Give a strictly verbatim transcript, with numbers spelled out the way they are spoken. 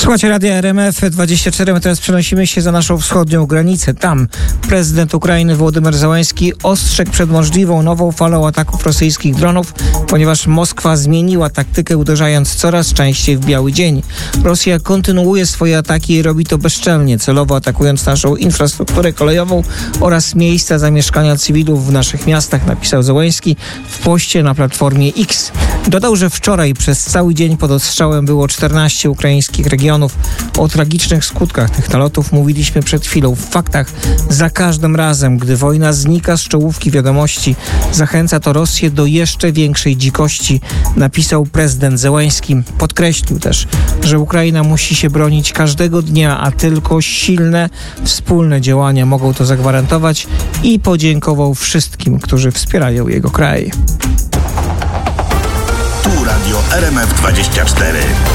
Słuchajcie Radia R M F dwadzieścia cztery, my teraz przenosimy się za naszą wschodnią granicę. Tam prezydent Ukrainy Wołodymyr Zełenski ostrzegł przed możliwą nową falą ataków rosyjskich dronów, ponieważ Moskwa zmieniła taktykę, uderzając coraz częściej w biały dzień. Rosja kontynuuje swoje ataki i robi to bezczelnie, celowo atakując naszą infrastrukturę kolejową oraz miejsca zamieszkania cywilów w naszych miastach, napisał Zełenski w poście na platformie X. Dodał, że wczoraj przez cały dzień pod ostrzałem było czternaście ukraińskich regionów. O tragicznych skutkach tych nalotów mówiliśmy przed chwilą. W faktach za każdym razem, gdy wojna znika z czołówki wiadomości, zachęca to Rosję do jeszcze większej dzikości, napisał prezydent Zełenski. Podkreślił też, że Ukraina musi się bronić każdego dnia, a tylko silne, wspólne działania mogą to zagwarantować i podziękował wszystkim, którzy wspierają jego kraj. Tu Radio R M F dwadzieścia cztery.